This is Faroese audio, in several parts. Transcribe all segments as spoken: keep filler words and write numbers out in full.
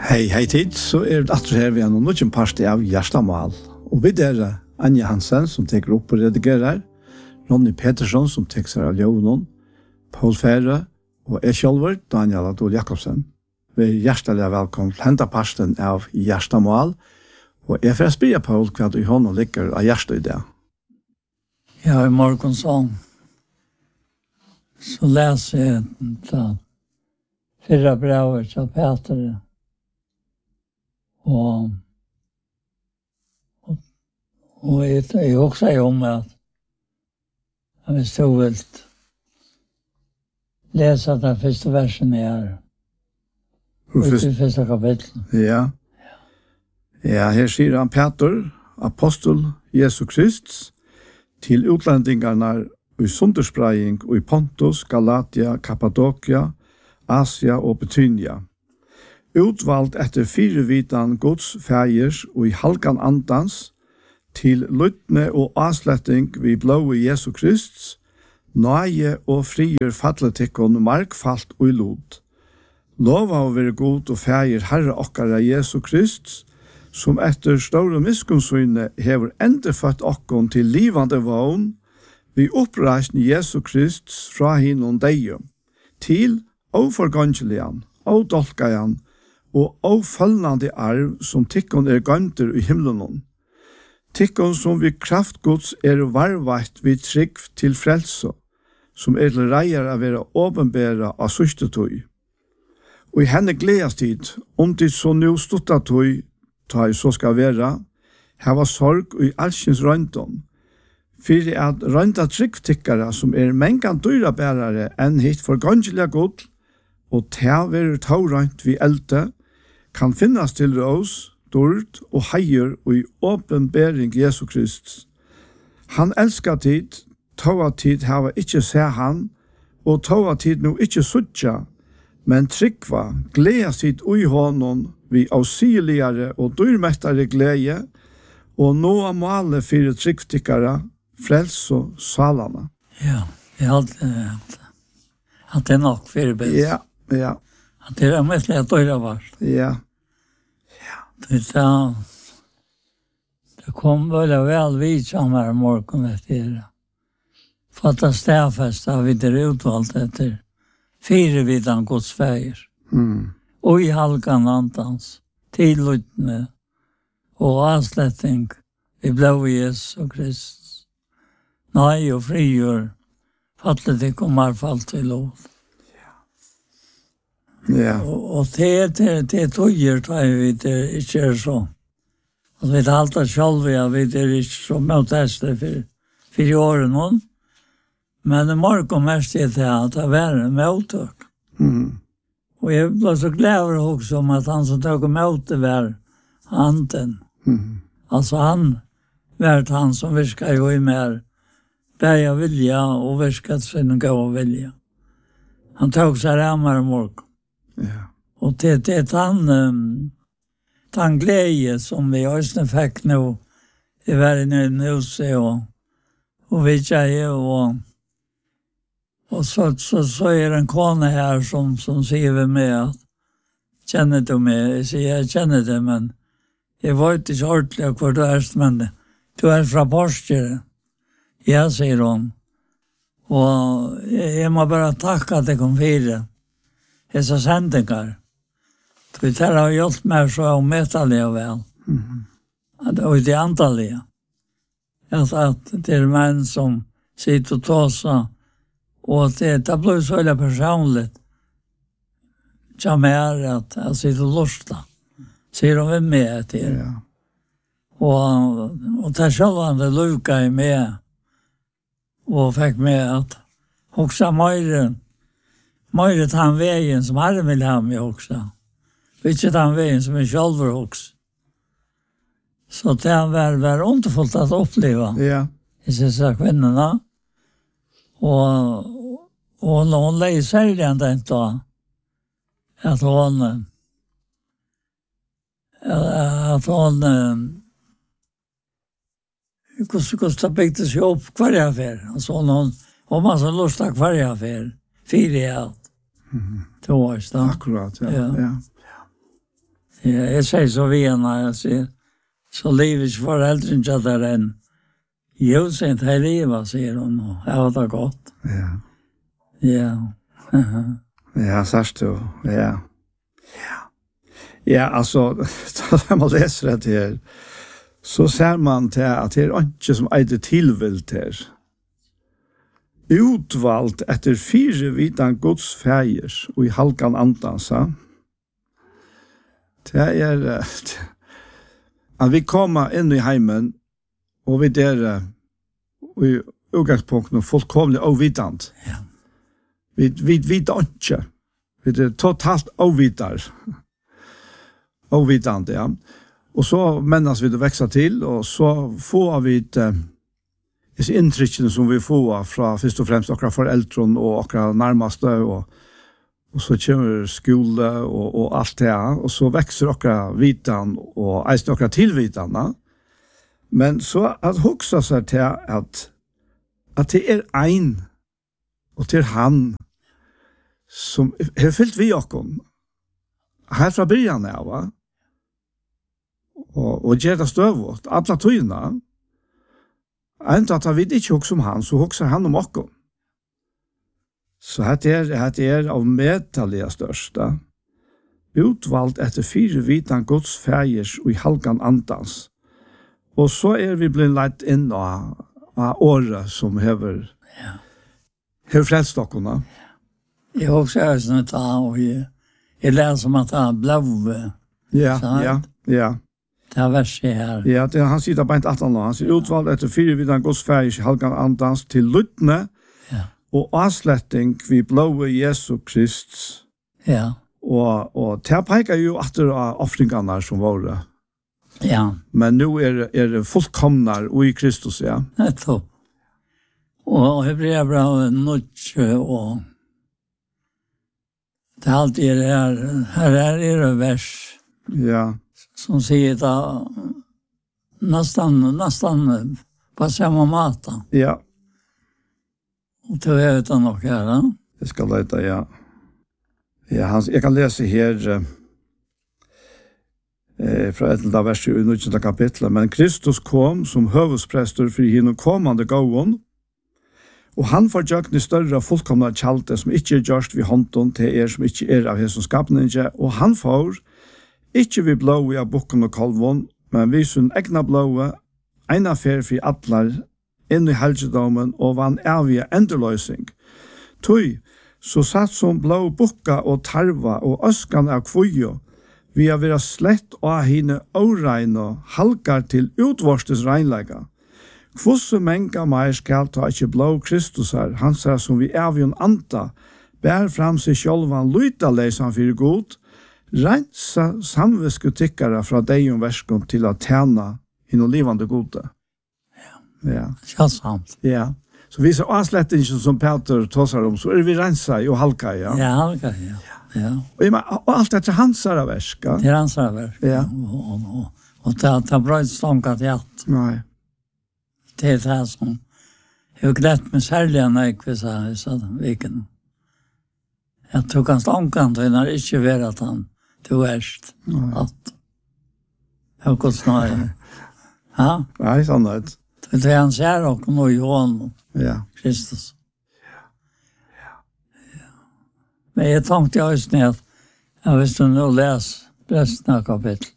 Hei, hei tid, så er det atter her vi har noen noen parti av Gjerstamal. Og vi der er Anja Hansen som teker opp og redigerer, Ronny Petersson som teker seg av Ljøvnån, Paul Fære og jeg selv, Daniel Adol Jakobsen. Vi er hjertelig velkommen til hente parten av Gjerstamal, og jeg får spørre Paul hva du i hånden ligger av Gjerstad i det. Ja, i morgonsång så läser jag ta fyra brev till Peter och och, och jag, jag också är om att jag stod väl läsa den första versen här Först, i första kapitlet. ja. Ja, her sier han Peter, apostel Jesu Krist, til utlandingarna i sunderspraying og i Pontus, Galatia, Kappadokia, Asia og Betynia. Utvalgt etter fire vitan Guds fægers og i halkan andans, til lytne og avsletting vi blå i Jesu Krist, nøye og frier fatletikkon markfalt og i lod. Lova å være god og fæger Herre okkara Jesu Krist, som etter store miskunnsyne hever endefødt okkon til livande vogn, vi oppreisne Jesu Krist fra hinnom deio, til overgangelian, avdolkajan og avfølgende arv som tikkon er gøymter i himmelen. Tikkon som vi kraftgods er varvart vid trygg til frelse, som er til reier av være åpenbæra av søstetøy. Og i henne gledestid, om det så nå stuttatøy, ta i så skal være, hava sorg og i alskins røyntom, fyrir at røynda tryggtikkara som er mengan dyrabærare enn hitt forgangelig god, og ta veru taurøynt vi elte, kan finnas til rås, dord og heier og i åpenbæring Jesu Krist. Han elskar tid, tåa tid hava ikkje se han, og tåa tid no ikkje suttja, men tryggva, gleda sitt ui honom, vi avsigeligare og dyrmettare glede, og nå av male fire tryggtikkara, frels og salana. Ja, det er alt, at det er nok for det. Ja, ja. At det er mest lett å gjøre vart. Ja. Det, er, det kom veldig vel vidt som her morgen etter det. For at det stedfest har vi det utvalgt etter fire vidan Guds feier. Mm. Og i halkan antans, tillytne og avsletting i blå Jesu Krist. Nei og frigjør, fattelig det kommer falt til lov. Ja. Og, og det, det, det tøyer, tar vi det ikke er så. Og vi tar alt selv, ja, vi er ikke så møteste for, for årene. Men det morgen mest er det at det var en møtøk. Mm. Og jeg ble så glad også om at han som tog møte var anden. Mm. Altså han var han som virket jo i mer bæja vilja og virket sin gå vilja. Han tog seg rammer morgen. Ja. Og det, det er han, um, han glede som vi også fikk nå i verden i huset og, og vi tjejer og Og så, så, så er det en kone her som, som sier ved meg at kjenner du meg? Jeg sier jeg kjenner det, men jeg vet ikke ordentlig hvor du er, men du er fra Porsche. Ja, sier hun. Og jeg, jeg må bare takke at jeg kom fire. Jeg sa sendinger. Det har gjort meg så ometallige vel. Mm. Og det antallige. Jeg sa at det er menn som sitter og tåser. Og det, det ble så veldig personlig. Tja mer at jeg sitter og lusta. Sier hun med meg til. Ja. Og, og det selv han det lukket i meg. Og fikk med at også mer, mer den veien som Herre vil ha med også. Ikke den veien som er selv også. Så det var, var underfullt å oppleve. Ja. I disse kvinnerne. Og, og når hun leger særlig enn den da, at hun, at hun, hvordan det bygde seg opp hver affær. Altså hun, hun var så lyst til hver affær, fire i alt. Mm. To år, da. Akkurat, ja. Ja. Ja. Ja, jeg sier så vi når jeg sier, så lever ikke foreldren til der enn. Jo, sier det er livet, sier hun, og jeg har det godt. Ja. Ja. Ja, sørst du. Ja. Ja. Ja, altså, da man leser det her, så ser man til at det er ikke som eier tilvilt her. Utvalgt etter fire vidan Guds feier og i halkan andansa. Det er at vi kommer inn i heimen og vi der i utgangspunkten fullkomlig avvidant. Ja. Vi, vi vet ikke. Vi er totalt avvidar. Avvidant, ja. Og så mennes vi det veksa til, og så får vi det disse inntrykkene som vi får fra først og fremst akkurat foreldre og akkurat nærmeste, og, og så kommer skole og, og alt det, og så vekser akkurat vitan og eisen akkurat tilvitene. Men så at hoksa seg til at, at det er ein, og til han, som har fyllt vi okken, her fra byrjan av, va? Og, og gjør det støvått, alle tøyene, enda at vi ikke hokser om han, så hokser han om okken. Så dette er, dette er av medtallige største, utvalgt etter fire vitan Guds feiers og i halkan andans. Og så er vi blitt leit inn av, av året som hever, Ja. hever frelstokkene. Jeg også er sånn at og jeg, jeg leser om at han ble Ja, Sant. ja, ja. det er verset her. Ja, det, han sier det bare ikke at han nå. Han sier utvalgt etter fire vidan Guds feiers i halkan andans til luttne, Ja. og avsletting vi blåe Jesu Krist. Ja. Og, og det peker jo etter av offringene som var det. Ja. Men nå er, er det fullkomner og i Kristus, ja. Det er topp. Og jeg blir bra nødt og det er alltid det her, her er det vers Ja, som sier da nästan, nästan på samma mat. ja. Och det är utan nog här. Ja? Jeg skal lete, ja. Ja, han, jeg kan lese her eh, fra et eller verset i nødvendig kapitlet. Men Kristus kom som høvesprester for henne kommande gåen, og han får gjøkken i større fullkomne kjalte som ikke er gjørst ved hånden til er som ikke er av hesson skapningen, og han får ikke vi blåe av bukken og kolvån, men vi sin egna blåe, en affær for atler, inn i helgedommen, og vann evige endeløsning. Tøy, så satt som blå bukka og tarva og øskan av kvujo, vi har vært slett og hine åreine halkar til utvorstes regnlega. Kvosse menga meir skal ta ikke blå Kristus her, han sa som vi evion anta, bær fram seg sjolvan luita leisan fyrir god, rensa samviskutikkara fra deion verskon til å tjena hinn og livande gode. Ja. Ja. Kjallsamt. Ja. Så vi ser avslettingen som Peter tåsar om, så er vi rensa og halka, ja. Ja, halka, ja. Ja. Og, jeg, og alt etter hans er verska. Det er hans verk. Ja. Og, og, og, og det er bra stånkat i alt. Nei. Det er det som jeg har glett med særlig enn jeg vil si i sånn viken. Jeg tok han stånkat, og når det ikke var at han til verst. At jeg har gått snarere. Ja. Nei, sånn er det. Det er han ser og nå i hånden. Ja. Kristus. Ja. Ja. Men jeg tenkte også ned at jeg visste nå leser resten av kapittel.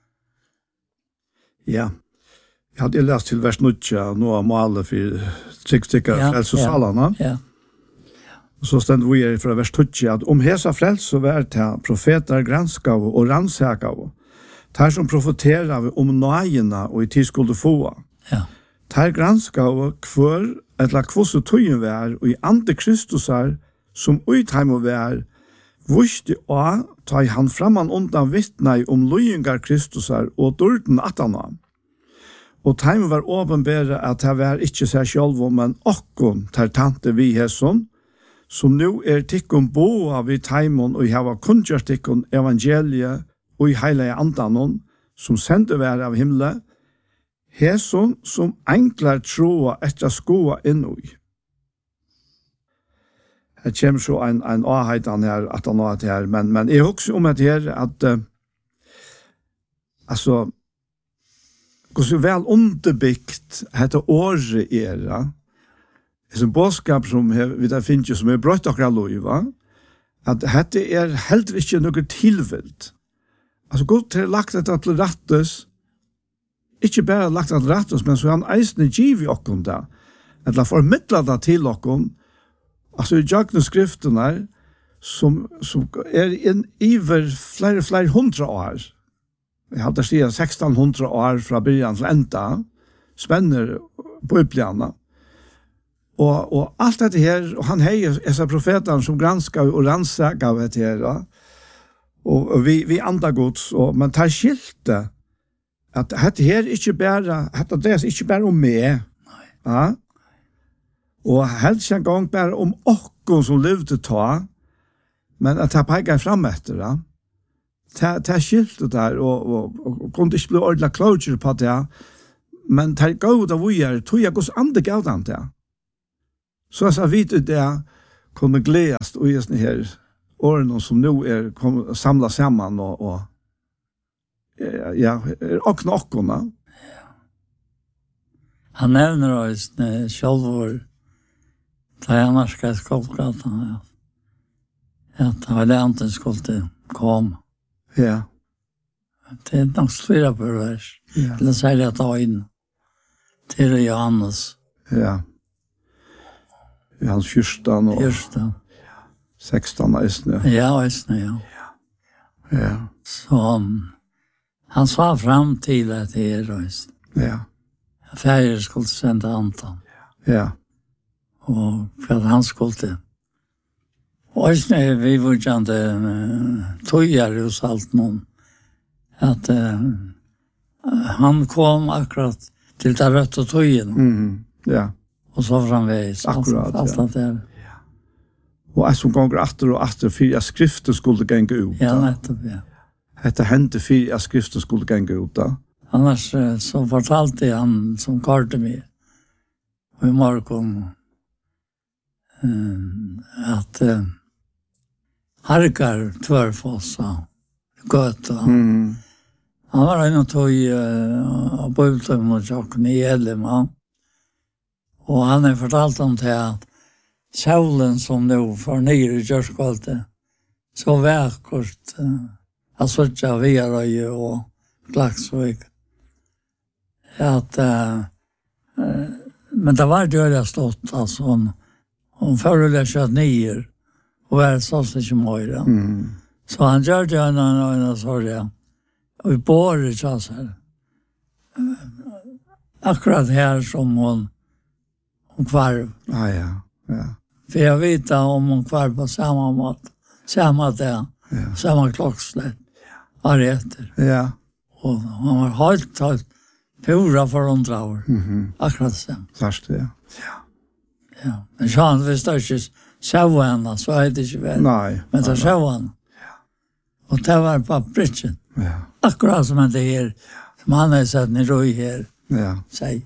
Ja. Jeg hadde lest til vers nutja, nå av malet for trygg-stykker Ja, frelse og ja. salene. Ja. Og så stend vi fra vers tjugo at om hesa frelse vær til profeter granskav og rannsakav, tar som profeterer om nøyene og i tid skulle få. Ja. Tar granskav hver eller kvosse tøyen vær og i ande Kristusar som utheim vær vurste å ta han framman undan vittnei om løyengar Kristusar og dørden atana. Og teim var åpenbære at det var ikke seg selv, men okkon tar tante vi hesson, som nu er tikkum boa vid teimon og hava kunngjørt tikkum evangeliet og i heilige andanon, som sender vær av himle, hesson som enklar troa etter skoa innui. Her kommer så en, en avheitan her, at han har det her, men, men jeg husker om at her, at uh, alltså hur så väl underbyggt heter året era. Det är en bådskap som vi där finns ju som är brott och ralloj, va? Att det är helt inte något tillvilt. Alltså Gud har lagt det till rättes, inte bara lagt det till rättes, men så han eisne giv i okkom det, eller formidla det til okkom, alltså i jakten skrifterna, som, som är en iver flere, flere hundra år. Jeg hadde sier sexton hundra år fra början til enda, spenner Bibeln. Og, og alt dette her, og han heier disse profetene som granskar og rannsakar av dette her, og, og vi, vi andar gods, og man tar skilte at dette her ikke bare, dette dreier seg ikke bare om meg, ja? Og helst en gang bare om okkon som levde ta, men at jeg peker frem etter det. Ta ta skilt där och och, och kunde inte bli ordla closure på det. Men ta gå då vi är tror jag går andra gåtan där. Så så vet du där kunde glädjas och just här åren som nu är kom samla samman och och ja och knockorna. Han nämner oss när självor ta annars ska skolgatan. Ja, det var det anten skulle komma. Ja. Det är nog svåra på vers. Ja. Eller säger att ta in till Johannes. Ja. Johannes fjorton och fjorton. sexton är det. Ja, är det, ja. Ja. Ja. Så um, han sa fram till att det är röst. Ja. Färger skulle sända Anton. Ja. Och för att han skulle och när vi var ju inte tojar hos allt någon att uh, han kom akkurat till det rätta tojen. Mm. Ja. Och så framvägs akkurat allt allt där. Ja. Och som gånger åter och åter för att skriften skulle gänga ut. Ja, nettopp, ja. Detta hände för att skriften skulle gänga ut då. Annars så fortalte han som kallade mig i morgon um, att uh, Harkar tvärfossa gata. Mm. Han var en och tog uh, på utom och tjocken i Elema. Och han har fortalt om det att solen som nu får ner i Kjörskvalte så vackert uh, att söka Veröje och Klaxvik. Att, uh, uh, men det var det jag stått alltså hon, hon förrade kört ner och var så så mycket. Mm. Så han gör det en annan sorg. Och i båret så här. Akkurat här som hon hon kvar. Ah ja. Ja. För jag vet om hon kvar på samma mat, samma där. Ja. Samma klockslag. Ja. Var efter. Ja. Och han har hållit hållit pura för hundra år. Mhm. Akkurat så. Fast det. Ja. Ja. Men så han visste inte så henne, så är det inte väl. Nej. Men det så han. Ja. Och det var på bridgen. Ja. Akkurat som det här, som han har sett ni röj här. Ja. Säg.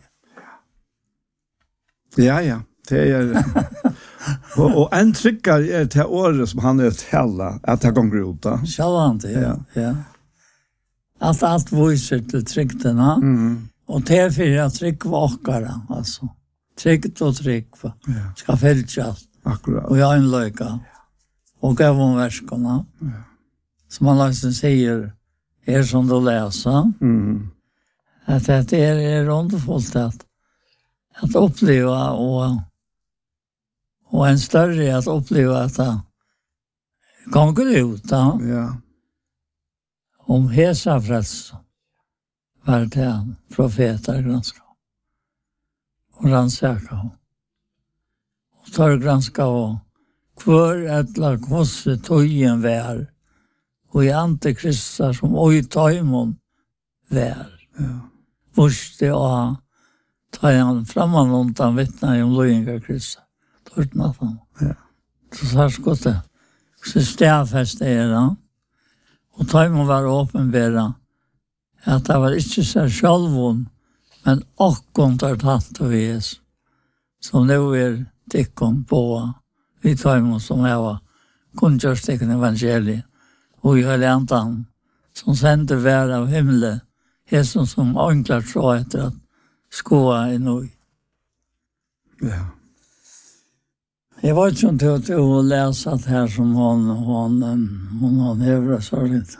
Ja, ja. Det är och och en tryckar är till året som han är tälla att det går ut då. Självant, ja. Ja. Allt allt visar till tryckterna. Mm. Och det är för att tryck vakare, alltså. Trycket och tryck va. Ja. Ska fältas. Akkurat. Och jag en löka. Och gav hon värskorna. Ja. Som man liksom säger är som du läser. Mm. Att det är, är underfullt att att uppleva och och en större att uppleva att det gånger ut. Ja. Ja. Om hesa frälst var det profeter granska och rannsaka och tar granska och kvar ettla kosse tojen vär och i antikristar som oj taimon vär. Ja. Vorste och ta han framan undan vittna om löjinga kristar. Tortna fan. Ja. Så sa skotte. Så stäfest är det. Och taimon var öppenbära att det var inte så självon men okkon tar tant och vis som nu är tikkon på vi taimon som jag var kungjörstikken evangeliet och jag läntan som sände värld av himle är som som enklare så efter att skoa i nog. Ja. Jag var inte till att jag läsa det här som hon, hon, hon har nevrosorget.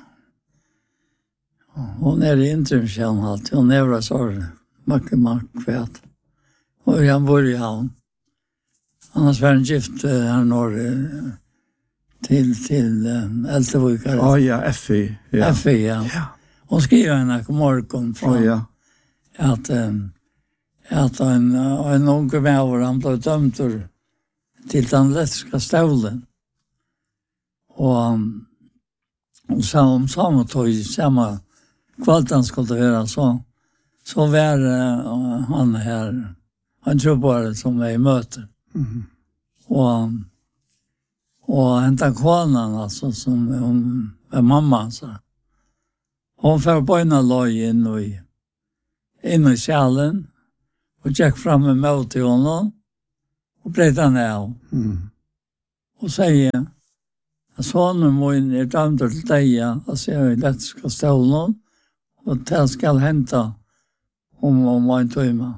Hon är inte en känn alltid, hon nevrosorget. Mycket maktkvärt. Och jag bor i havn. Annars var en gift här norr till, till Ältevikare. Ja, ja, F I. Ja. F I, ja. Ja. Hon skriver en morgon från Oh, ja. att, att en, en unge med han blev dömd till den lettiska stålen. Och, och så om samma tog samma kvalitet skulle vara så, så var uh, han här, han tror bara som är i möte. Mm. Och, och hämta kvarnan alltså som hon är mamma så. Hon får böjna loj in i, in i själen och gick fram emot till honom och bredde han av. Mm. Och säger att sonen min är dömd till dig, alltså jag är lettiska stolen och det ska hända om, om en timme.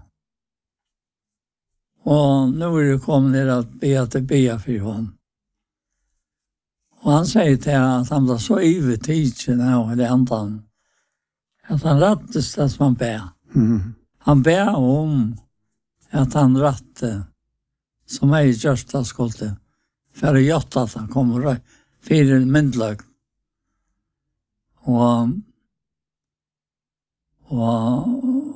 Och nu är det kommit ner att be till be för honom. Och han säger till att han var så ivrig tidsen här i det andan att han rattes det som han ber. Mm. Han ber om att han ratte som är i görsta skulde för att göra att han kommer för en myndlög. Och och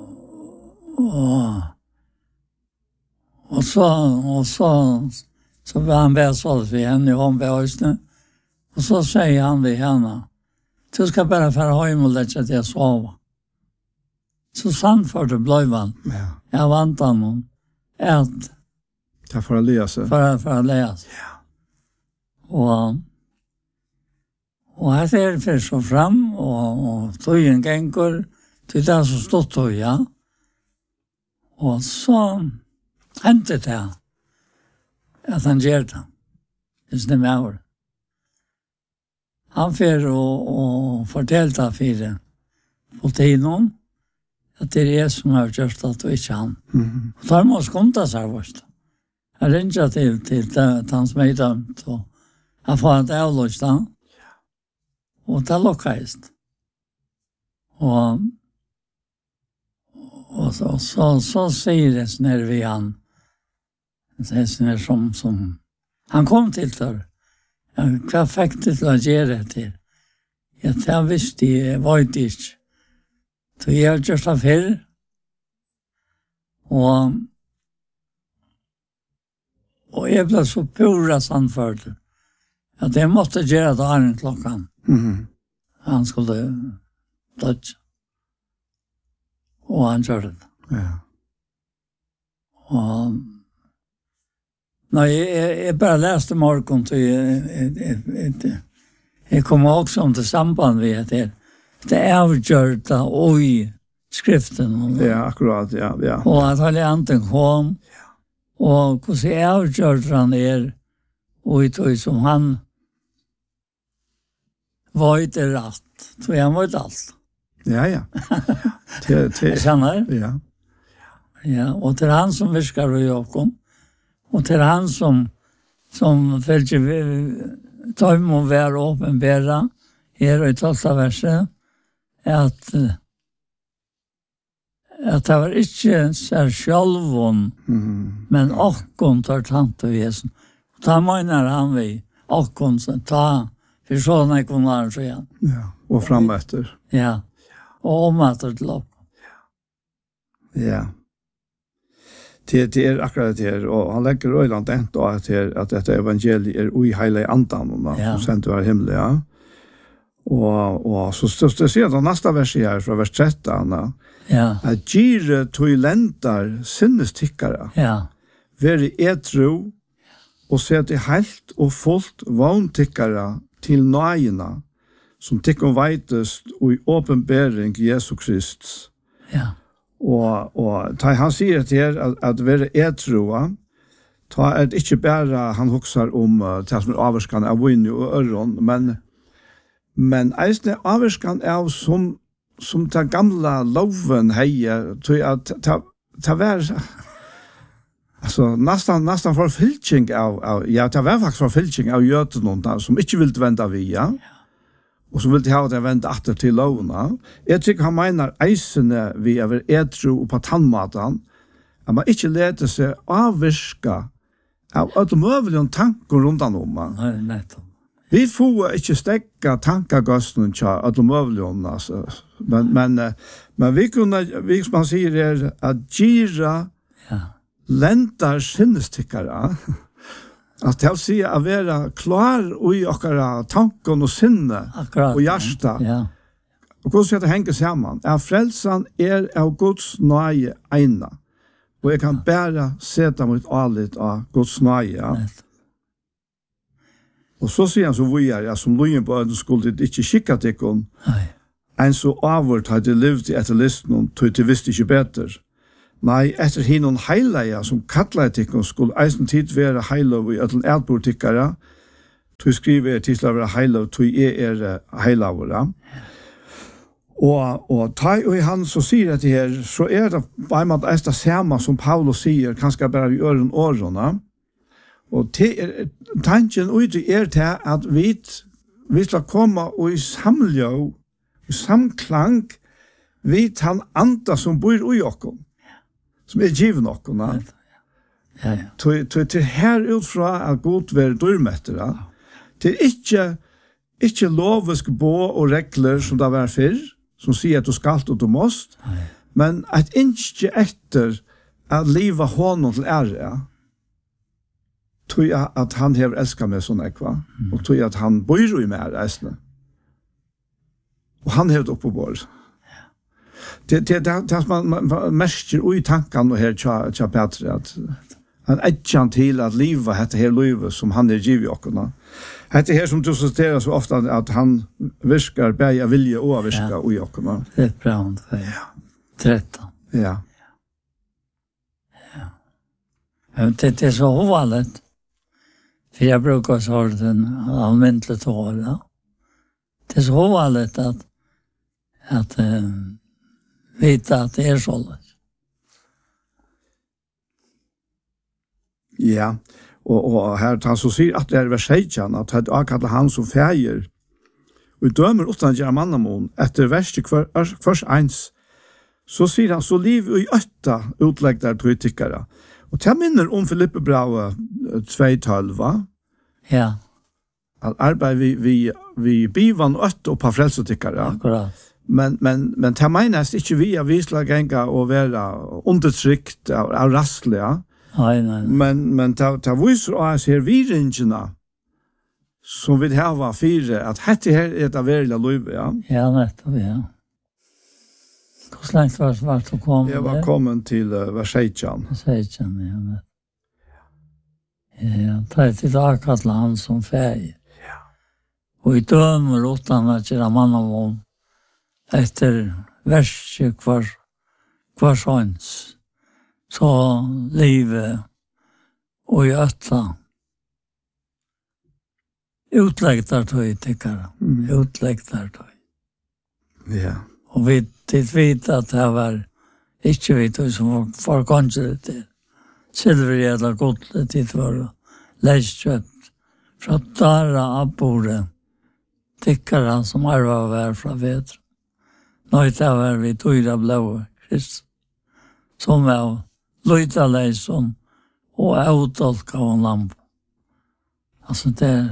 och och så och så så var han ber så för henne och hon ber oss nu. Och så säger han vid henne: du ska bara fara hem och lägga dig att sova. Så sant för det blev han. Ja. Jag vant honom att Ta för att läsa. för, för att läsa. Ja. Och, och här är det för så fram och, och tog en gängor till det som stod tog, ja. Och så hände det att han gör det. Det stämmer över. Han får och, och fortällde för det på tiden att det är jag som har gjort det och inte han. Mm. Och då måste konta sig först. Jag ringde till, till, till han som är dömt och han får ett avlöst han. Och det lukkades. Och, och så, så, så säger det när vi han det är som, som han kom till där. Vad fick det till att göra det till? Jag visste, jag var inte inte. Så jag har gjort det før. Og, og jeg ble så pura sannført at jeg måtte gjøre det her en klokkan. Mm. Han skulle dødge. Og han gjør det. Ja. Og nei, jeg, jeg bare leste morgen til jeg, jeg, jeg, jeg, jeg kom også om det samband vi det. Det er avgjort og i skriften. Ja, akkurat, ja, ja. Og at han anten kom. Og hvordan avgjort han er og i tog som han var ikke rett. Så han var ikke alt. Ja, ja. Til, til, Jeg kjenner. ja. Ja, og til han som viskar i Jakob. Og til han som som følte tar må være åpenbæra her i tolvte verset at at det var ikke sær sjølvån Mm. men okkon tar tant og jesen. Da mener han vi okkon som ta for sånn jeg kunne ha så igjen. Ja, og fram etter. Ja, og om at det lå. Ja. Det, det er akkurat det her, og han legger øyland enda at, her, at dette evangeliet er ui heile andan, Ja. som sendt var himmelig, ja. Og, og så, så, så sier det neste verset her, fra vers tretton, Ja, at gire toilendar sinnestikkara, ja, veri etro, og sette helt og fullt vogntikkara til nøyina, som tikkum veitest og i åpenbering Jesu Krist. ja, Og, og ta, han sier til her at, at være etroa, ta er det ikke bare han husker om uh, det som er avvarskan av vinn og øron, men, men eisne avvarskan av som som den gamla loven hejer, tror jag att ta ta var alltså nästan nästan förfylking av, av ja, det var faktiskt förfylking av jöten som inte ville vända via. Och så vill de ha det vända åter till lovna. Jag tycker han menar eisene vi över edru och på tandmatan, att man inte leder sig avvirka av alla möjliga tankar runt om man. Nej, nettopp. Vi får inte stäcka tankagösten till alla möjliga, alltså. Men, men, men vi kunde, vi som man säger är att gira ja. läntar sinnestickare. Att det vill säga att vara klar i åkara tanken och sinne Akkurat, och hjärta. Ja. Och hur ska det hänga samman? Att frälsan är av Guds nöje ena. Och jag kan bara sätta mot allt av Guds nöje. Ja. Och så säger han så vi är, som lojen på öden skulle det inte skicka till hon. En så avvart hade levt i ett listen och tog till visst inte bättre. Nei, etter hinnon heileia som kallar tikkun skulle eisen tid være heilov i ötlen eldbortikkara, tog skriver jeg til å være heilov, tog jeg er heilavere. Og, og ta og i han så sier det her, så er det bare med det det samme som Paulus sier, kanskje bare i øren årene. Og til, tanken ut er til at vi, vi skal komme og i samløv, i samklang, vi tar andre som bor i okken. Som er givet noen. Ja, ja. Til, til her utfra at god være dørmettere. Til ikke, ikke lovisk bå og regler som det var før, som sier at du skal og du måst, men at ikke etter at livet hånden til ære, tror jeg at han har elsket meg sånn ekva, mm. og tror jeg at han bor i meg reisende. Og han har det oppe på vår. Det det det det man, man mestjer i tanken och här tja tja Peter att han ätchan till att leva detta här livet som han är givet och kunna. Det här som du citerar så ofta att han viskar bäja vilja och viska och jag kunna. Det är bra för ja. tretton. Ja. Ja. Men det är så ovanligt. För jag brukar säga den allmäntligt hålla. Det är så ovanligt att att äh, veta att det är så. Ja, och, och här tar så säger att det är versetjan att det är han som färger och dömer utan att göra mannamon efter värst först eins så säger han så liv i åtta utläggare tröjtyckare. Och det minner om Filippe Braue två tolv. Ja. Att arbeta vi, vi, vi bivan åtta och på frälsotyckare. Akkurat. Men men men det menas inte vi är visla gänga och vara undertryckt av, av rassliga. Nej nej. Men men ta ta visar oss här vidringarna som vi har var fyra att detta här är det verkliga liv, ja. Ja, nettopp, ja. Hur långt var vart du kom? Jag var kommen till uh, Versetjan. Versetjan, ja. Ja, det är till akkurat land som färg. Ja. Och i dömer utan att göra mannamon efter verset kvar, kvar såns. Så livet och i ötta utläggtar tog tycker mm. utläggtar tog. Ja. Och vi det vet att det var inte vi tog som för kanske det silver eller gott det var läskött från där aborde tycker han som var var från vet. Nej det var vi tog det blå krist som var Lojta Leison och avtolka av en lamp. Alltså det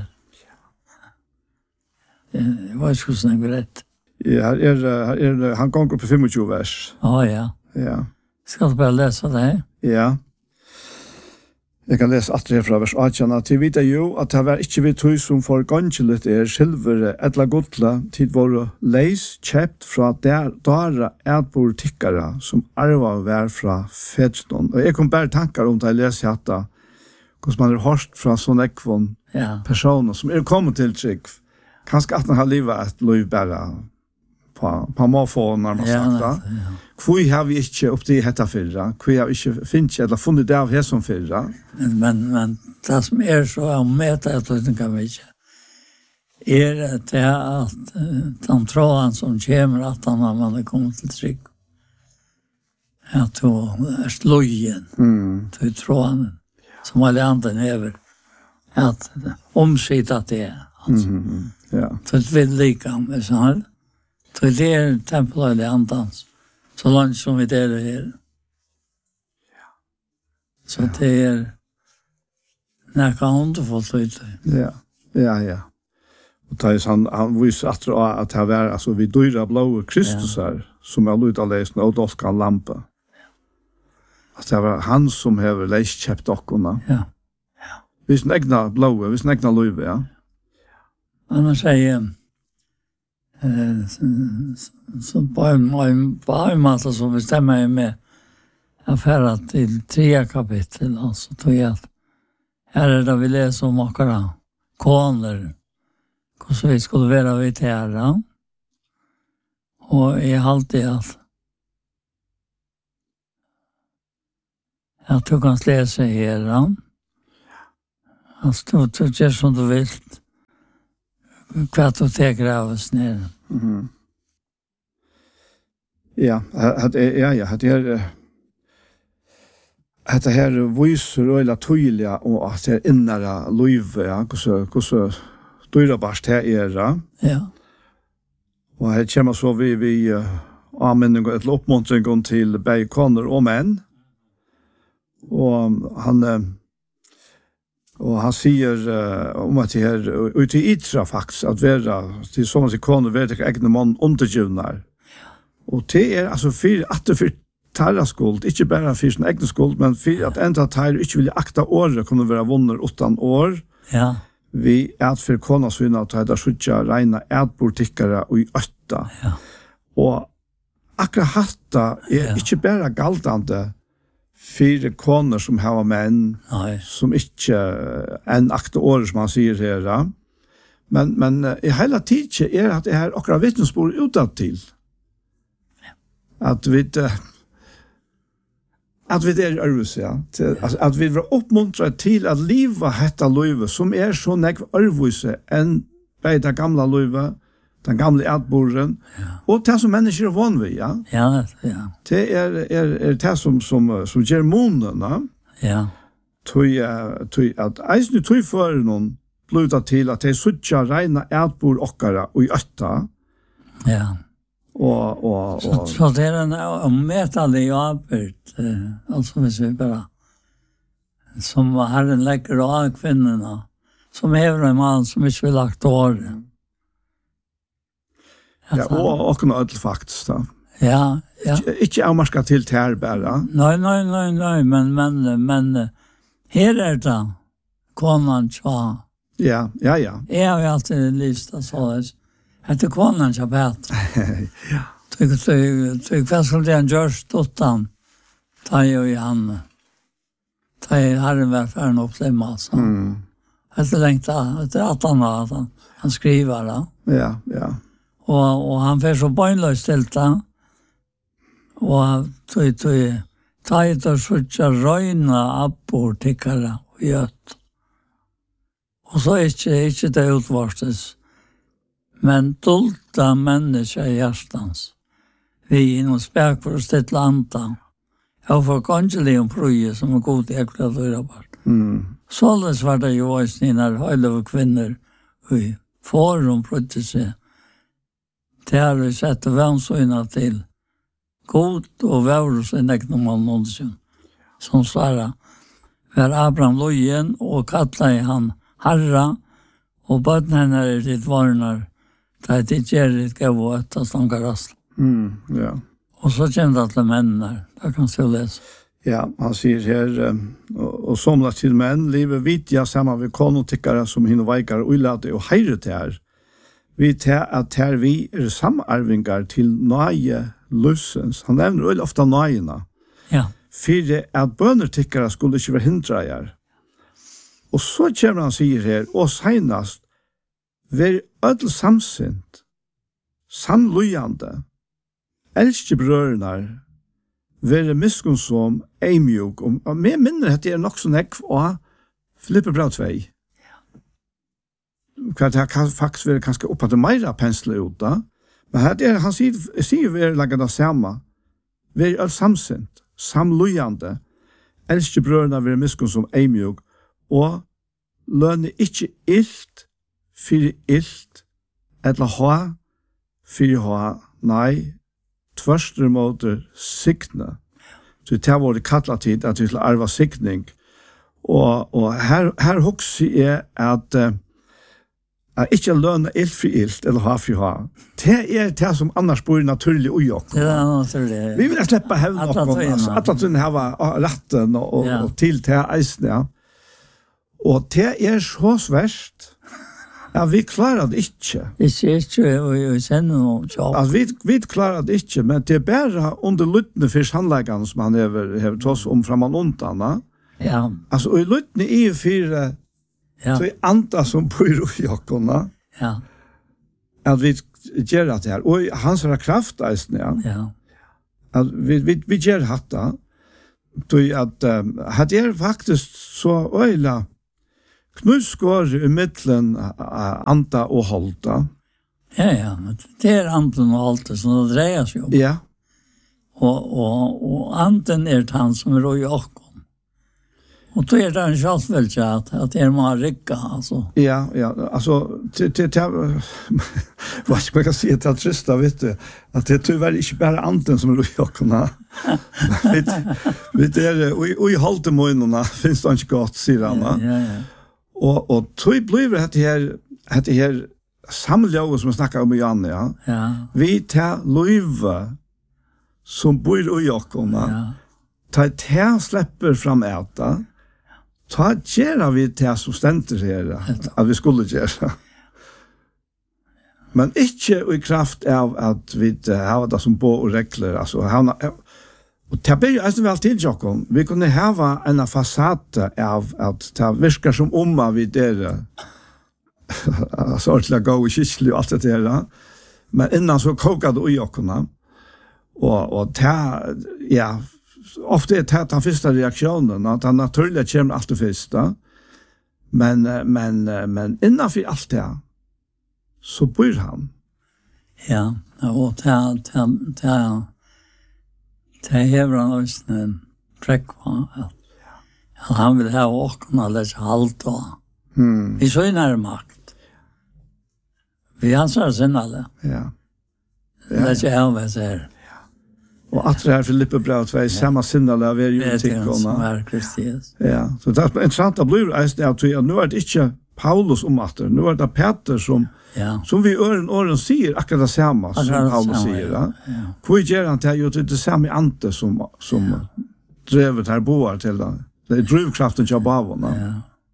det var ju så rätt. Ja, här är, här är han går på tjugofem vers. Ja, ja. Ja. Ska du bara läsa det? Ja. Jag kan läsa att det från vers arton till vita ju att det var inte vi tog som för ganskligt är silver eller gotla till våra leis köpt från där där ärbor tickare som arva var från Fedstone. Och jag kom bara tankar om det jag läser detta. Hur man har hört från såna ekvon ja. personer som är kommit till trick. Kanske att han har livat ett liv bara på på morfar när man sagt det. Kvui har vi inte upp till detta förra. Kvui har inte finns eller funnit det av här som förra. Men men men det som är så om mäta att det kan vi inte. är det att uh, de tråden som kommer att han när man är kommit till trygg. Att då är slöjen Mm. till tråden som alla andra över. Att omsitta det. Alltså. Mm. Ja. Så det vill lika med så här. Så det är templet i andans. Så långt som vi det är här. Så ja. Det är näka underfullt ut. Ja, ja, ja. Och det är han, han visar att, att det var alltså vi dyra blå Kristus här, ja. Som är lite läst och dolkan lampa. Ja. Att det var han som har läst köpt dockorna. Ja. Ja. Vi snägna blå, vi snägna löv, ja. Annars säger eh så på en på en massa som bestämmer jag med affärer till tre kapitel alltså tog jag här är det vi läser om akara koner hur vi skulle vara vid här och i allt det att jag tog kan läsa här alltså du gör som du vill kvart och teker av oss ner. Mhm. Ja, att ja ja, det är att det här visar eller tydliga och att det är innara liv, ja, så så dyra bast här är. Ja. Och här kommer så vi vi använder ett uppmuntring till bäkoner och män. Och han och han säger uh, om att det är ut i ytra faktiskt att vara till som sig kan vara det egna man undergivnar. Och det är alltså för att det för tarra skuld, inte bara för sin egna skuld, men för att ända tar inte vill akta år kommer vara vunner åttan år. Ja. Vi är för kona så innan att det skjuta reina ätbortickare och i åtta. Ja. Och akkurat hatta är ja. Inte bara galtande fyra koner som har män Nej. Som inte en akta år som man säger här. Men, men i hela tiden är att det här akkurat vittnesbord utåt till. Att vi att vi är örvus, ja. Till, alltså, att vi var uppmuntrade till att leva detta livet som är så nek örvuse än bei det gamla livet, den gamla ätborren, ja. Och det som människor är van vid, ja. Ja, ja. Det är, är, är det som, som, som ger månen, ja. Tui, tui, at eisne tui for noen bluta til at de suttja reina ætbor okkara og i øtta. Ja. Og, og, så, og, så det er en ommetallig arbeid, eh, altså hvis vi bare, som Herren legger av kvinnorna, som hever en mann som ikke vil lagt året. ja, og okkene ødel faktisk da. Ja, ja. Ikke, ikke avmarska til tær bæra. Nei, nei, nei, nei, men, men, men her er det konan tja. Ja, ja, ja. Jeg har jo alltid lyst til så det. Hette konan tja bæt. ja. Tøy hva skulle det han gjør ståttan, ta jo i han, ta i herren velfæren opp til massa. Mm. Etter lengta, etter at han har, at han, han skriver da. Ja, ja. Og, og han får så bøgnløs til det, og tøy, tøy, ta i til suttja røyna appor tikkara og gjøtt. Og så er ikke, ikke det utvarstes, men dolta mennesker i hjertans. Vi innom spek for å stille anta. Jeg får kongelig om prøye som er god i ekla dørabart. Mm. Således var det jo også når høyløve kvinner i forum prøyde seg. Det har vi sett vensøyna til god og vevros i neknomal nånsyn. Som svarer, var Abraham lojen og kattla i han herra, og bøtten henne er ditt varnar, da er ditt gjerrit gav og etter stankarasl. Mm, ja. Og så kommer det til mennene, det kan du lese. Ja, han sier her, og, og somla til menn, livet vidja sammen ved konotikkere som hinner veikere og ullade og heire til her. Vi tar at her vi er samarvingar til nøye løsens. Han nevner veldig ofte nøyene. Ja. For at bønertikkere skulle ikke være hindra her. Og så kommer han sier her, og senast, vær ødel samsint, sannløyande, elske brødrenar, være miskunnsom, eimjuk, og, og med minner at det er nok så nekv, og Filippe bra tvei. hva det kan faktisk være ganske oppe til meira pensle ut da. Men her er, han sier, sier vi er laget det samme. Vi er samsint, samlujande, elsker brødene vi er miskunn som eimjog, og lønner ikke ilt for ilt, eller ha for ha, nei, tvørster måter sikne. Så det var det kattlet tid at vi skulle arva sikning. Og, og her, her hokser jeg at uh, at ikke lønne ilt for ilt, eller ha for ha. Det er det som annars bor naturlig ujokk. Det er naturlig. Vi vil slippe hevn noen, altså, at at hun har retten og, og, Ja. og til til eisen, ja. Og det er så svært. Ja, vi klarer det ikke. Ikke, ikke, og vi kjenner noen jobb. Altså, vi, vi klarer det ikke, men det er bare under lyttene for handleggene som han har, har tås om framan undan. Ja. Ja, Altså, og i lyttene i fire, ja, så er andre som bor i jokkene, ja, at vi gjør det her. Og hans har kraft, eisen, ja. ja. At vi, vi, vi gjør hatta. Tui at um, hat er faktisk så øyla knuskår i middelen uh, anta og holda. Ja, ja, men det er anden og alt det som det dreier seg om. Ja, Og, og, og anden er han som er i okkom. Og då er det en kjallvelge at, at det er man rikka, altså. ja, ja, altså, til, til, til, hva skal man kan si til trista, vet du, at det er vel ikke bare anden som er i jokkene. Vi er, og i holde månene finnes det ikke godt, sier han. Ja, ja, ja. Og, og tog blir det her, det her samløy som vi snakker om i Janne, ja. Ja, Vi tar løyve som bor i jokkene, ja, ta te slipper fram äta, ta gjør vi det som stender her, at vi skulle gjøre. Men ikke i kraft av at vi har det som bo og regler, altså, han, og det blir jo altså vel til, Jakob. Vi kunne ha en fasade av at det virker som om at vi der, altså, ordentlig gå i kyrkelig og alt det der, men innan så koker det i jokkene, og, og det, ja, ofte er det den første reaksjonen, at han naturlig kommer alt det første, men, men, men innenfor alt det, så bor han. ja. Og det, det, det, det hever han også en trekk på, at, at han vil ha åkene eller ikke halt og Hmm. vi så i nær makt. Vi ansvar sinnade. Ja. Det er ikke jeg hva jeg Og at det her Filippe brev tvei, samme sinnele av er jo vet tikk som og er Kristias. ja. Så det er interessant, det blir eisen av at nå er det ikke Paulus om at det, nå er det Peter som, Ja, som vi øren åren sier akkurat det samme som Akkurat det Paulus samme, sier. ja. Ja. ja. Hvor gjør han til jo til det samme ante som, som drevet her boar til det. Det er drivkraften til bavene. Ja.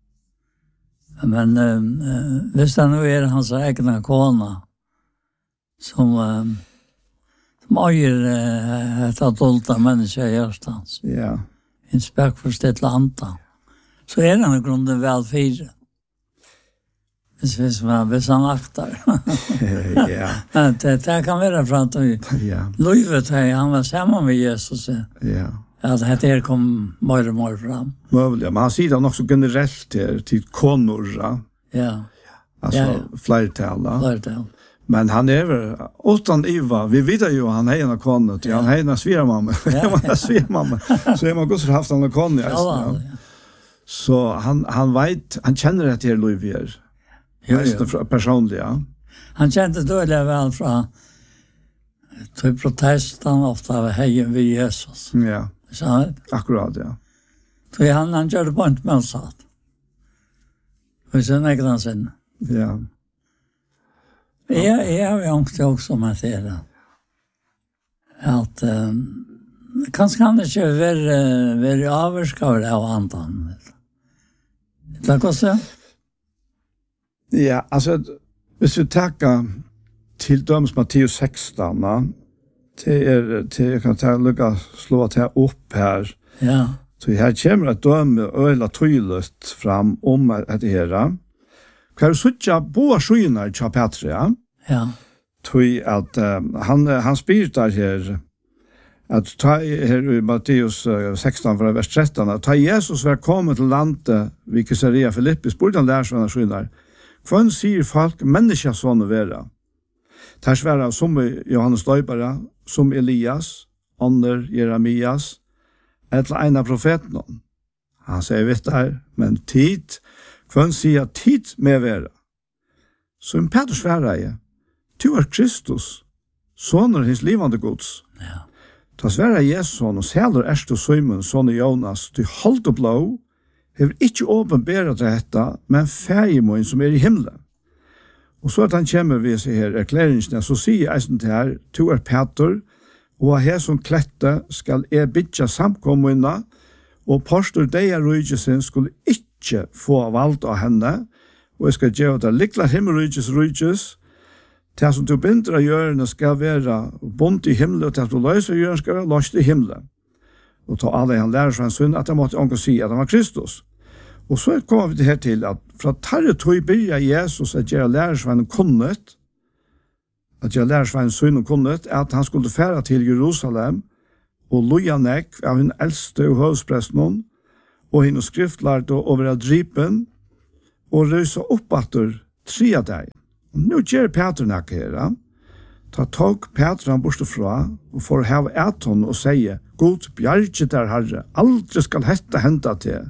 Men uh, hvis det nu er hans egna kona som, uh, som øyer uh, et adulta menneske i hjørstans, Ja. en spekk for stedt landa, så er han i grunden vel fire. Hvis, hvis, man, hvis han aktar. Ja. Men det, det kan være for at vi Ja. Løyvet her, han var sammen med Jesus, Ja. at dette her kom mer og mer fram. Møvlig, men han sier det nok så generelt til, til konor, Ja, altså Ja, ja. flertala. flertal. Men han er vel, utan Iva, vi vet jo han er en kone, til han er en svigermamma. Ja. Han er svigermamma. Så er man godt haft han en kone. Ja, Ja, ja. så han, han vet, han kjenner det til Louis Jo, Vier. jo. Personlig, ja. Han kjente dårlig vel fra til protestan ofta av heien ved Jesus. Ja, Så han, akkurat, ja. så han, han gjør det på en motsatt. Og så nekker han sin. Ja, Jeg, jeg har jo angst også med det. At um, kanskje han ikke være, være avvarskere av andan. Det er også? ja altså, hvis vi takker til dømes Matteus seksten, til er, til jeg kan ta, lukka, slå det opp her, Ja, så her kommer et døme øyla tøylet fram om det her. Hva er suttja boa skynar til Petria, ja, tøy at um, han, han spyr der her, at ta her i Matteus uh, seksten fra vers tretten, at ta Jesus var kommet til landet vid Caesarea Philippi, spurte han der sånne skynar, Hvem sier folk menneska sånne vera? Der sværa som Johannes Døybara, som Elias, Ånder Jeremias, eller en av profetene. Han sier vitt her, men tid, hvem sier tid med vera? Som Peter sværa er, du er Kristus, sånner hins livande gods. Ja. Ta sværa Jesus og sæler Erst og Simon, sånne Jonas, du holdt og blå, hever ikke åpenbæret dette, men fægemoen som er i himmelen. Og så at han kommer ved seg her erklæringene, så sier eisen til her, du er Peter, og her som klette skal jeg bytja samkommene, og pastor deia rujesen skulle ikke få valgt av henne, og jeg skal gjøre det likla himmelrujus rujus, det som du binder av hjørne skal være bundt i himmelen, og det du løser hjørne skal være løst i himmelen. Og ta alle han lærer seg en synd, at han måtte ånke si at han var Kristus. Og så kommer vi til her til at fra tarre tog byrja Jesus at gjøre lærersveien kunnet, at gjøre lærersveien synd kunnet, at han skulle fære til Jerusalem og loja nek av den eldste og høvspresten og henne skriftlærte og være dripen og røysa opp etter tre av deg. Og nå gjør Peter nek her. Ta tog Peter han borste fra og får heve eton og sier God bjerget der herre, aldri skal hette hente til.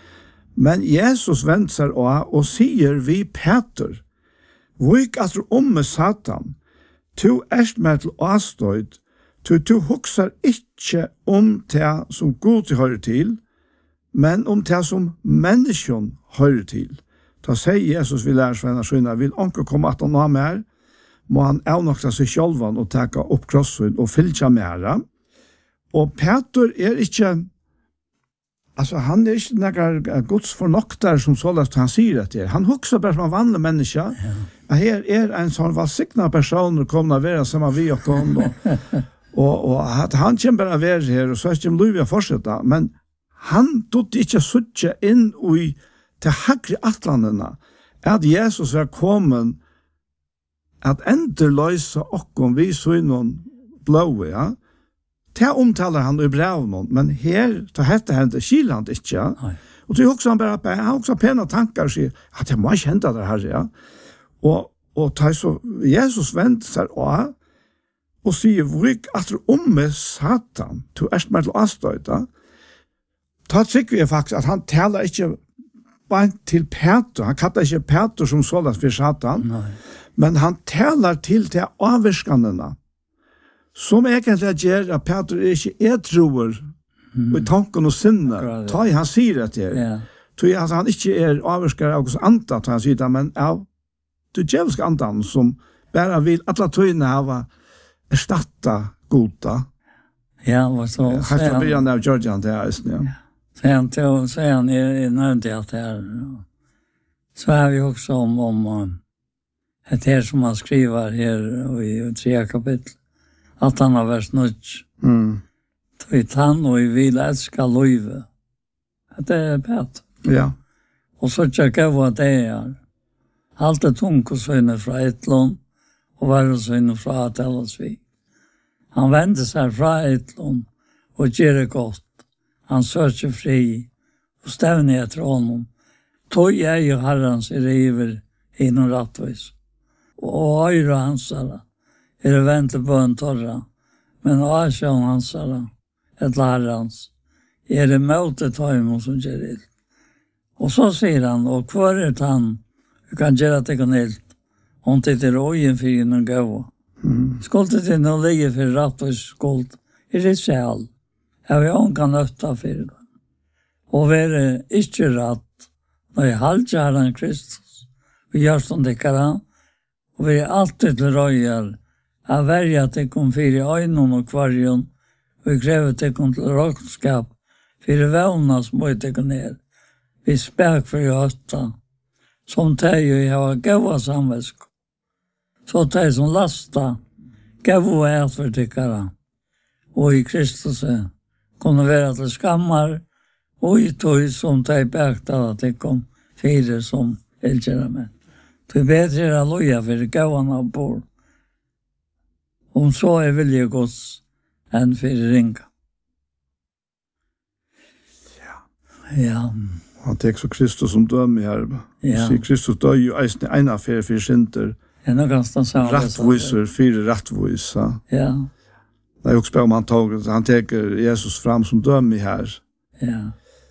Men Jesus vendt seg av og sier vi Peter, vik at du om med Satan, tu erst med til avstøyd, tu tu huksar ikke om det som God hører til, men om det som menneskjon hører til. Da sier Jesus vi lærer svenner skjønner, vil onker komme at han har mer, må han avnokta seg sjølvan og teka opp krossen og fylltja mera. Og Peter er ikke, altså han er ikke nekker Guds fornokter som så lest han sier det til. Han hukser bare som en vanlig menneske. Ja. Her er en sånn valsikna person som kommer å være sammen vi og kom. Og, og, og han kommer bare å være her, og så er det ikke lov å fortsette. Men han tog ikke suttje inn i til hakre atlandene, at Jesus var kommet at enderløse okkom vi så innom blåe, ja. Det omtaler han i brevnen, men her, ta hette hente, kiler han ikke, ja. Nei. Og så hokser han bare, han hokser pene tanker og sier, at jeg må ikke hente det her, ja. Og, og ta så, Jesus venter seg av, og sier, hvor ikke at du om med Satan, du er med til avstøyta, ta trykker vi faktisk at han taler ikke bare til Peter, han kallar ikke Peter som sålet for Satan, Nei. Men han taler til til avvirskandene, som egentlig gjør at Peter er ikke edroer mm. i tanken og sinne, ta i han sier det til. Yeah. Tror jeg at han ikke er avvirskere av hos andre, tar han sier det, men av det djevelske andre som bare vil alle tøyene av erstatte gode. Ja, og så... Her skal bli han av Georgian til Eisen, ja. Så han till så han är nöjd att det är så har vi också om om ett här som han skriver här i tre kapitel att han har vers nutch. Mm. Tvitt han och vill älska löve. Det är bättre. Ja. Och så checkar vad det är. Allt är tungt och söner från ett lån och var och söner från att alls vi. Han vände sig från ett lån och ger det gott. Han søker fri og stevner etter honom. Tog jeg jo herrens i river innom rattvis. Og høyre hans er det ventet på en torra. Men avsjøen hans er et herrens. Er det møte tøymon som gjør ild. Og så sier han, og hva er det han? Du kan gjøre det ikke ild. Om det er øyen for noen gøy. Mm. Skuldet til noen ligger for rattvis skuld. Er det sjæl? Jeg vil ånka nøtta for det. Og være ikke rett, når jeg halte herren Kristus, vi gjør som det kan han, og vi er alltid til røyer, jeg verger til kom fire øynene og kvarjen, og vi krever til kom til råkskap, fire vevna som må til ned. Vi spek for gjøtta, som teg jo jeg har gøva samvæsk. Så teg som lasta, gøva et for tikkara, og i Kristus er, kunne være til skammar, og i tog som de bekta at det kom fire som elkjere med. Det er bedre å loja for gavene av bord. Om så er vilje gods enn for ringa. Ja. Ja. Han tek så Kristus som døm her. Ja. Så Kristus døy jo eisne ena fyrir fyrir synder. Ja, nå kan han sa Rattviser fyrir rattviser. Ja. Det er jo også om han tog, han teker Jesus fram som døm her. Ja.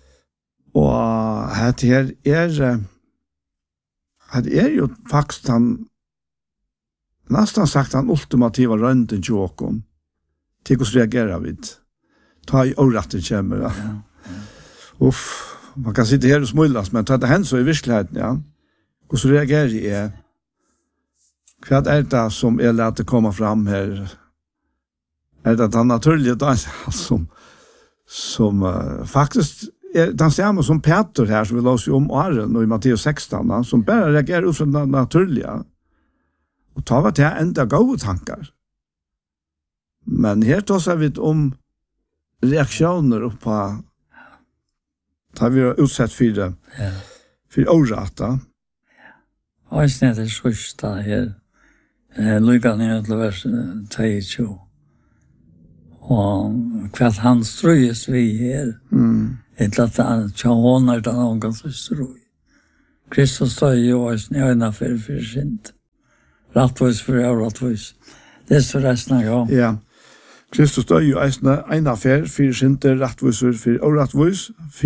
Og det her er, det er jo faktisk han, nesten sagt han ultimativa rønden tjåkon, til hvordan reagerer vi. Ta i årettet kommer. Ja. Ja. Uff, man kan sitte her og smullas, men ta det hen så i virkeligheten, ja. Hvordan reagerer jeg? Hva er det som er lett å komme fram her? Er det den naturlige dansen som, som uh, faktisk er den samme som Peter her, som vi låser om åren og i Matteus sexton, som bare reagerer ut fra den naturlige. Og ta var til enda gode tankar. Men her tar vi om reaksjoner på ta vi har utsett for det. Ja. For årata. Og jeg snitt er sørsta her. Lykke ned til vers tjueto. Og hva han strøyes vi her. Mm. Etter at han tja håner den ångan som strøy. Kristus støy jo oss nøyna for for sint. Rattvis for jeg rattvis. Det er så resten av ja. Kristus støy jo eisne ena for for sint, rattvis for og rattvis.